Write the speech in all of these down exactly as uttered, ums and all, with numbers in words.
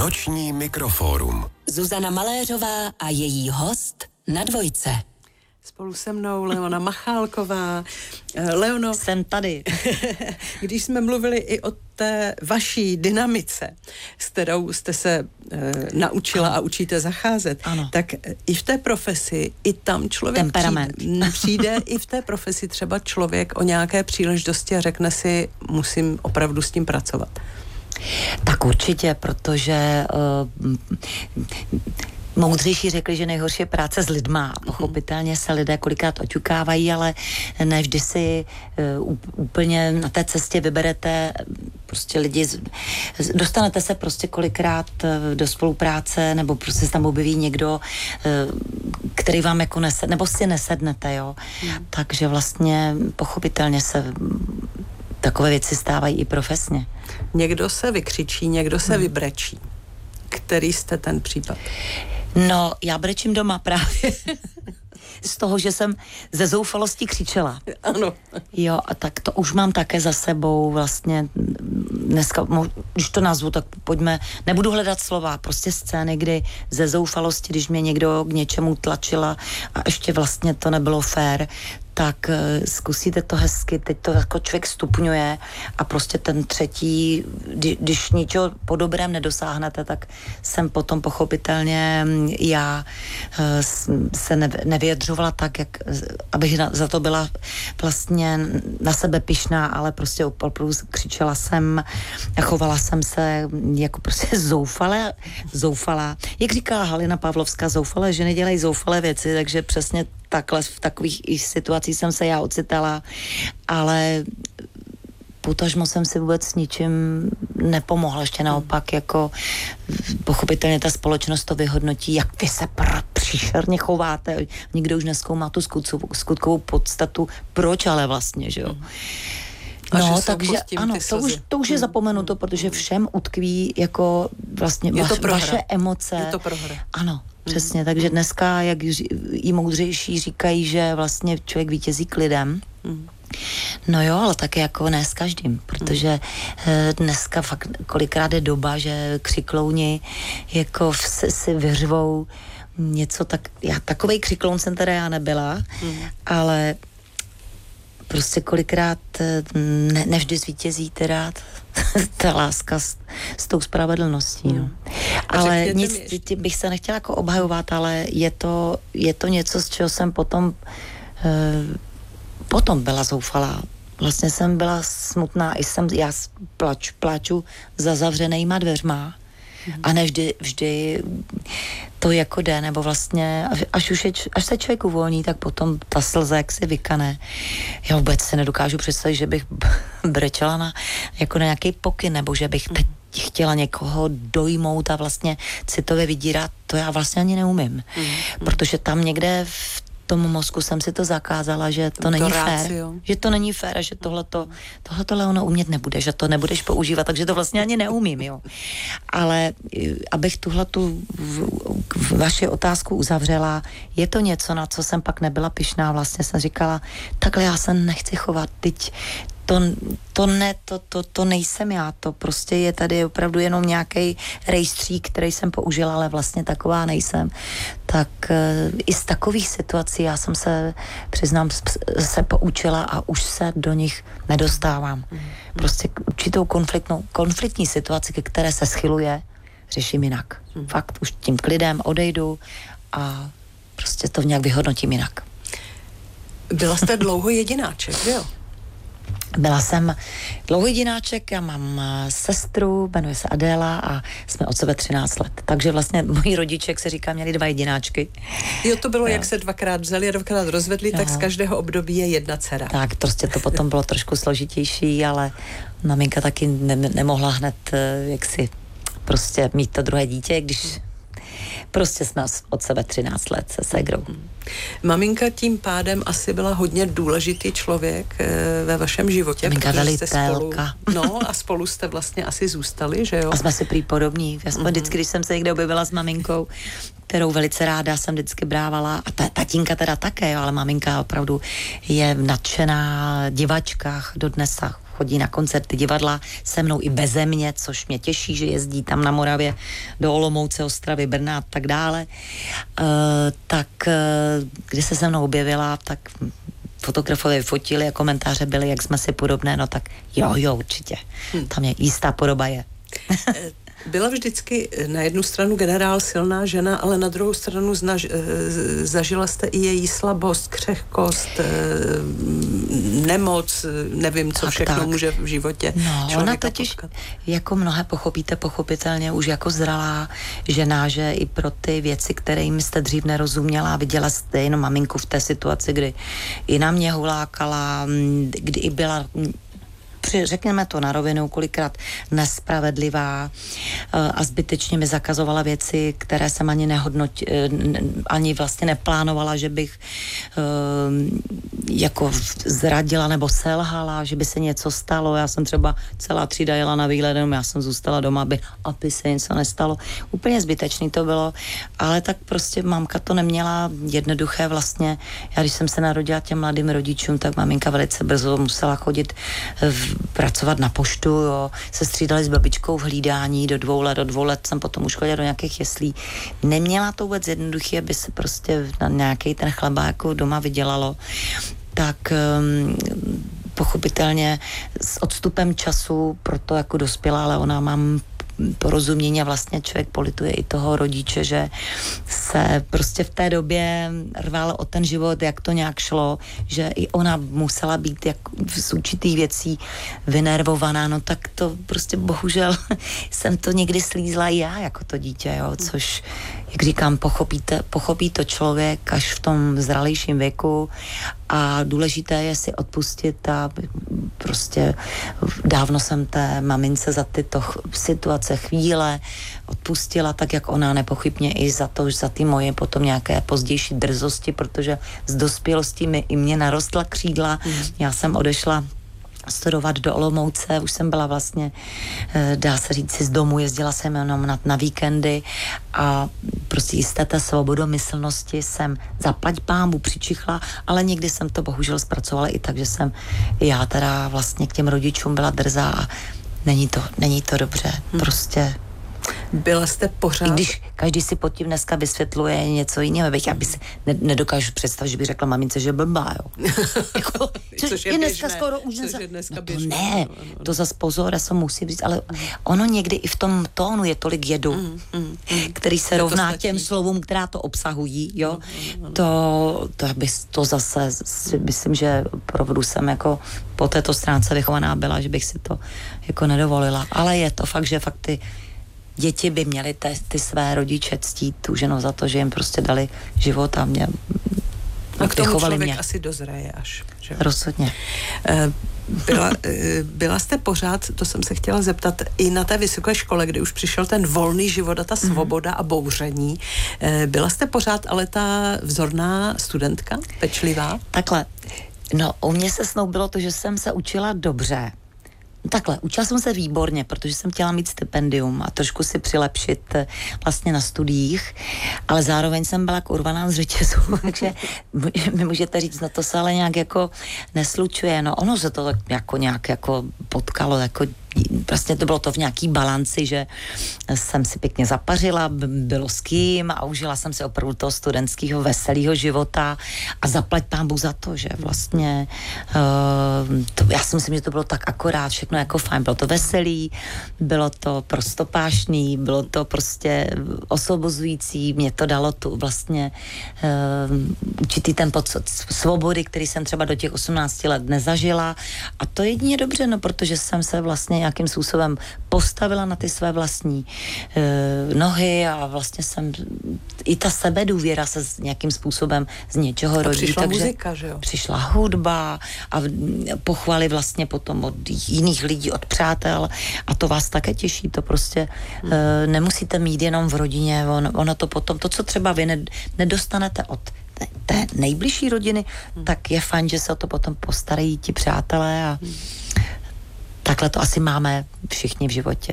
Noční mikrofórum. Zuzana Maléřová a její host na Dvojce. Spolu se mnou Leona Machálková. Leono, jsem tady. Když jsme mluvili i o té vaší dynamice, s kterou jste se e, naučila ano. a učíte zacházet, ano. tak i v té profesi, i tam člověk Temperament. přijde, přijde i v té profesi třeba člověk o nějaké příležitosti a řekne si, musím opravdu s tím pracovat. Tak určitě, protože uh, moudřejší řekli, že nejhorší je práce s lidma. Pochopitelně se lidé kolikrát oťukávají, ale ne vždy si uh, úplně na té cestě vyberete prostě lidi, z, dostanete se prostě kolikrát uh, do spolupráce, nebo prostě se tam objeví někdo, uh, který vám jako nesedne, nebo si nesednete, jo. Hmm. Takže vlastně pochopitelně se takové věci stávají i profesně. Někdo se vykřičí, někdo se hmm. vybrečí. Který jste ten případ? No, já brečím doma právě. Z toho, že jsem ze zoufalosti křičela. Ano. Jo, a tak to už mám také za sebou vlastně dneska, když to nazvu, tak pojďme, nebudu hledat slova, prostě scény, kdy ze zoufalosti, když mě někdo k něčemu tlačila a ještě vlastně to nebylo fér, tak uh, zkusíte to hezky, teď to jako člověk stupňuje a prostě ten třetí, kdy, když ničeho po dobrém nedosáhnete, tak jsem potom pochopitelně já uh, se ne, nevyjadřovala tak, jak, abych na, za to byla vlastně na sebe pyšná, ale prostě opravdu křičela jsem a chovala jsem se jako prostě zoufale, zoufalá. Jak říká Halina Pavlovská, zoufalé ženy dělají zoufalé věci, takže přesně takhle v takových situacích jsem se já ocitala, ale potažmo jsem si vůbec ničím nepomohla, ještě naopak jako pochopitelně ta společnost to vyhodnotí, jak vy se pr- příšerně chováte, nikdo už nezkoumá tu skutkovou, skutkovou podstatu, proč ale vlastně, že jo. No, takže ano, to už, to už je zapomenuto, protože všem utkví jako vlastně vaš, vaše emoce. Je to prohra. Ano, přesně, mm. takže dneska, jak i moudřejší říkají, že vlastně člověk vítězí k lidem. Mm. No jo, ale také jako ne s každým, protože mm. dneska fakt kolikrát je doba, že křiklouni jako si, si vyřvou něco tak, já takovej křikloun jsem teda já nebyla, mm. ale prostě kolikrát ne, nevždy zvítězí teda ta láska s, s tou spravedlností, no. Hmm. Ale nic ještě bych se nechtěla jako obhajovat, ale je to, je to něco, z čeho jsem potom eh, potom byla zoufalá. Vlastně jsem byla smutná, i jsem, já plač, pláču za zavřenýma dveřma. A ne vždy, vždy to jako jde, nebo vlastně až, už je, až se člověk uvolní, tak potom ta slza jak si vykane. Já vůbec se nedokážu představit, že bych brečela na, jako na nějaký pokyn, nebo že bych teď chtěla někoho dojmout a vlastně citově vydírat, to já vlastně ani neumím. Mm. Protože tam někde v tomu mozku jsem si to zakázala, že to, to není fér, že to není fér a že tohleto, tohleto Leono umět nebude, že to nebudeš používat, takže to vlastně ani neumím, jo. Ale abych tuhletu vaši otázku uzavřela, je to něco, na co jsem pak nebyla pyšná, vlastně jsem říkala, takhle já se nechci chovat, teď To, to ne, to, to, to nejsem já, to prostě je tady opravdu jenom nějaký rejstřík, který jsem použila, ale vlastně taková nejsem. Tak e, i z takových situací já jsem se, přiznám, se poučila a už se do nich nedostávám. Prostě určitou konfliktnou, konfliktní situaci, ke které se schyluje, řeším jinak. Fakt už tím klidem odejdu a prostě to nějak vyhodnotím jinak. Byla jste dlouho jedináček, jo? Byla jsem dlouhý jedináček, já mám sestru, jmenuje se Adéla a jsme od sebe třináct let. Takže vlastně moji rodiče, jak se říká, měli dva jedináčky. Jo, to bylo, jo. Jak se dvakrát vzali a dvakrát rozvedli, jo. Tak z každého období je jedna dcera. Tak, prostě to potom bylo trošku složitější, ale maminka taky ne- nemohla hned jaksi prostě mít to druhé dítě, když prostě jsme od sebe třináct let se ségrou. Maminka tím pádem asi byla hodně důležitý člověk e, ve vašem životě. Maminka velitelka. No a spolu jste vlastně asi zůstali, že jo? A jsme si prý podobní. Já mm-hmm. vždycky, když jsem se někde objevila s maminkou, kterou velice ráda jsem vždycky brávala, a ta, tatínka teda také, jo, ale maminka opravdu je nadšená divačkách dodnes a chodí na koncerty divadla se mnou i beze mě, což mě těší, že jezdí tam na Moravě do Olomouce, Ostravy, Brna a tak dále. Uh, tak uh, když se se mnou objevila, tak fotografové fotili a komentáře byly, jak jsme si podobné, no tak jo, jo, určitě. Hmm. Tam je jistá podoba je. Byla vždycky na jednu stranu generál silná žena, ale na druhou stranu znaž, zažila jste i její slabost, křehkost, nemoc, nevím, co tak, všechno tak. může v životě no, člověka ona totiž, potkat. Jako mnohé pochopíte pochopitelně už jako zralá žena, že i pro ty věci, které jim jste dřív nerozuměla, viděla jste jenom maminku v té situaci, kdy i na mě hulákala, kdy i byla, řekněme to na rovinu, kolikrát nespravedlivá a zbytečně mi zakazovala věci, které jsem ani nehodnot, ani vlastně neplánovala, že bych jako zradila nebo selhala, že by se něco stalo. Já jsem třeba celá třída jela na výlet, já jsem zůstala doma, aby, aby se něco nestalo. Úplně zbytečný to bylo, ale tak prostě mamka to neměla jednoduché vlastně. Já když jsem se narodila těm mladým rodičům, tak maminka velice brzo musela chodit v pracovat na poštu, jo. Se střídali s babičkou v hlídání do dvou let, do dvou let jsem potom už chodila do nějakých jeslí. Neměla to vůbec jednoduché, aby se prostě na nějaký ten chleba jako doma vydělalo. Tak um, pochopitelně s odstupem času proto jako dospělá, ale ona mám porozumění a vlastně člověk polituje i toho rodiče, že se prostě v té době rval o ten život, jak to nějak šlo, že i ona musela být jak z určitých věcí vynervovaná, no tak to prostě bohužel jsem to někdy slízla i já jako to dítě, jo, což, jak říkám, pochopíte, pochopí to člověk až v tom zralejším věku a důležité je si odpustit a prostě dávno jsem té mamince za tyto situace, chvíle odpustila, tak jak ona nepochybně i za to, za ty moje potom nějaké pozdější drzosti, protože z dospělosti mi i mě narostla křídla. Mm. Já jsem odešla studovat do Olomouce, už jsem byla vlastně, dá se říct, z domu, jezdila jsem jenom na, na víkendy a prostě jisté té svobodomyslnosti jsem zaplať pámbu přičichla, ale někdy jsem to bohužel zpracovala i tak, že jsem já teda vlastně k těm rodičům byla drzá a není to, není to dobře, hmm. prostě. Byla jste pořád... I když každý si pod tím dneska vysvětluje něco jiného, já by si ne, nedokážu představit, že by řekla mamince, že blbá, jo. Jako, což, což je, je dneska běžné, skoro už dneska, je dneska no to běžné. Ne, ano, ano. To zas pozor, já se musím říct, ale mm. ono někdy i v tom tónu je tolik jedu, mm, mm, mm. který se rovná to těm slovům, která to obsahují, jo. Ano, ano. To, to, by, to zase si myslím, že opravdu jsem jako po této stránce vychovaná byla, že bych si to jako nedovolila, ale je to fakt, že fakt ty děti by měly te, ty své rodiče ctít tu ženu za to, že jim prostě dali život a mě a k tomu člověk mě. Asi dozraje až. Že? Rozhodně. Byla, byla jste pořád, to jsem se chtěla zeptat, i na té vysoké škole, kdy už přišel ten volný život a ta svoboda mm. a bouření. Byla jste pořád ale ta vzorná studentka, pečlivá? Takhle. No, u mě se snoubilo to, že jsem se učila dobře. Takhle, učila jsem se výborně, protože jsem chtěla mít stipendium a trošku si přilepšit vlastně na studiích, ale zároveň jsem byla jako urvaná z řetězu, takže mi můžete říct, no to se ale nějak jako neslučuje, no ono se to tak jako nějak jako potkalo, jako prostě to bylo to v nějaký balanci, že jsem si pěkně zapařila, bylo s kým a užila jsem si opravdu toho studentského veselého života a zaplať pánbůh za to, že vlastně uh, to, já si myslím, že to bylo tak akorát, všechno jako fajn, bylo to veselý, bylo to prostopášný, bylo to prostě osvobozující, mě to dalo tu vlastně uh, určitý ten pocit svobody, který jsem třeba do těch osmnácti let nezažila a to jedině dobře, no protože jsem se vlastně nějakým způsobem postavila na ty své vlastní e, nohy a vlastně jsem, i ta sebedůvěra se nějakým způsobem z něčeho rodí. Přišla takže muzika, že jo? Přišla hudba a pochvaly vlastně potom od jiných lidí, od přátel a to vás také těší, to prostě hmm. e, nemusíte mít jenom v rodině, on, ono to potom, to, co třeba vy ne, nedostanete od té, té nejbližší rodiny, hmm. tak je fajn, že se o to potom postarají ti přátelé a hmm. takhle to asi máme všichni v životě.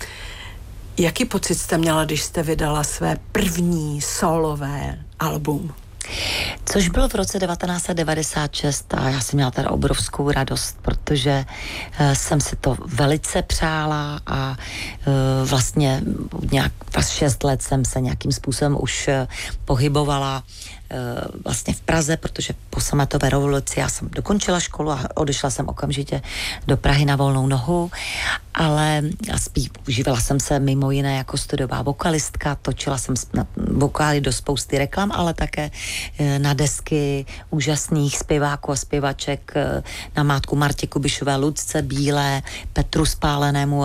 Jaký pocit jste měla, když jste vydala své první solové album? Co Což bylo v roce devatenáct set devadesát šest a já jsem měla teda obrovskou radost, protože uh, jsem si to velice přála a uh, vlastně nějak šest let jsem se nějakým způsobem už uh, pohybovala vlastně v Praze, protože po sametové revoluci já jsem dokončila školu a odešla jsem okamžitě do Prahy na volnou nohu, ale spíš užívala jsem se mimo jiné jako studová vokalistka, točila jsem na vokály do spousty reklam, ale také na desky úžasných zpěváků a zpěvaček, na mátku Martě Kubišové, Lucce Bílé, Petru Spálenému,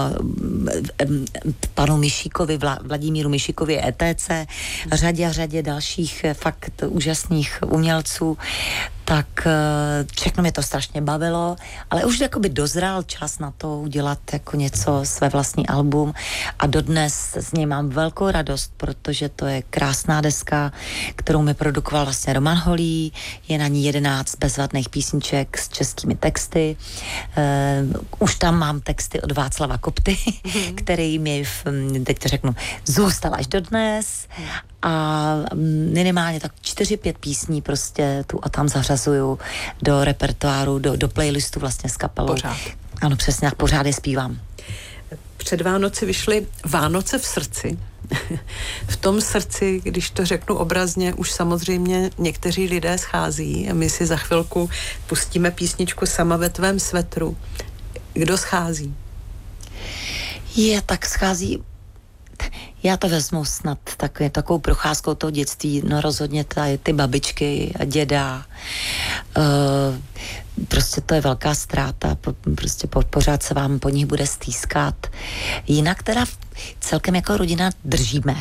panu Mišíkovi, Vladimíru Mišíkovi, et cetera, řadě a řadě dalších fakt úžasných umělců, tak všechno mě to strašně bavilo, ale už jakoby dozrál čas na to udělat jako něco, své vlastní album a dodnes z něj mám velkou radost, protože to je krásná deska, kterou mi produkoval vlastně Roman Holý, je na ní jedenáct bezvadných písniček s českými texty. Uh, už tam mám texty od Václava Kopty, mm-hmm. který mi, v, teď to řeknu, zůstal až dodnes a minimálně tak čtyři, pět písní prostě tu a tam zařazuju do repertoáru, do, do playlistu vlastně s kapelou. Pořád. Ano, přesně, jak pořád je zpívám. Před Vánoci vyšly Vánoce v srdci. V tom srdci, když to řeknu obrazně, už samozřejmě někteří lidé schází a my si za chvilku pustíme písničku Sama ve tvém svetru. Kdo schází? Je, tak schází. Já to vezmu snad takový, takovou procházkou toho dětství, no rozhodně tady ty babičky a děda. Uh, prostě to je velká ztráta, prostě po, pořád se vám po nich bude stýskat. Jinak teda celkem jako rodina držíme.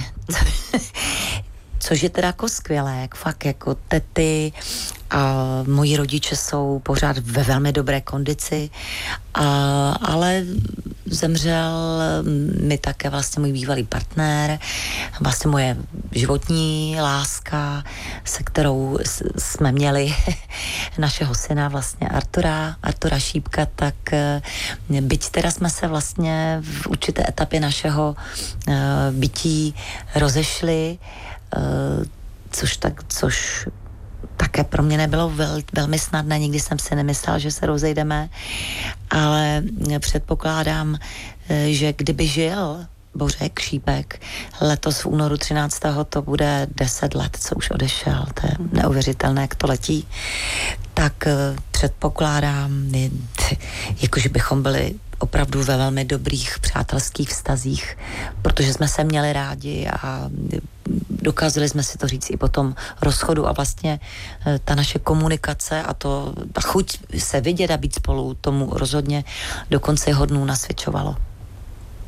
Což je teda jako skvělé, jak fakt jako tety a moji rodiče jsou pořád ve velmi dobré kondici, a, ale zemřel mi také vlastně můj bývalý partner, vlastně moje životní láska, se kterou jsme měli našeho syna vlastně Artura, Artura Šípka, tak byť teda jsme se vlastně v určité etapě našeho uh, bytí rozešli, uh, což tak, což také pro mě nebylo vel, velmi snadné, nikdy jsem si nemyslela, že se rozejdeme, ale předpokládám, že kdyby žil Bořek Šípek letos v únoru třináctého to bude deset let, co už odešel, to je neuvěřitelné, jak to letí, tak předpokládám, jakože bychom byli opravdu ve velmi dobrých přátelských vztazích, protože jsme se měli rádi a dokázali jsme si to říct i po tom rozchodu a vlastně ta naše komunikace a to, ta chuť se vidět a být spolu tomu rozhodně do konce hodnů nasvědčovalo.